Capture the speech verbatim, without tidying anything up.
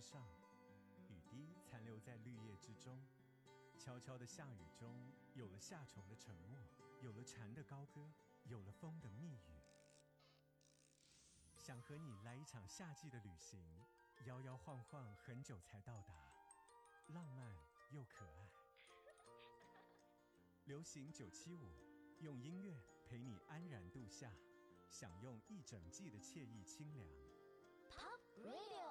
上，雨滴残留在绿叶之中。悄悄的下雨中，有了夏虫的沉默，有了蝉的高歌，有了风的密语。想和你来一场夏季的旅行，摇摇晃晃很久才到达，浪漫又可爱。流行九七五，用音乐陪你安然度夏，享用一整季的惬意清凉。 Pop Radio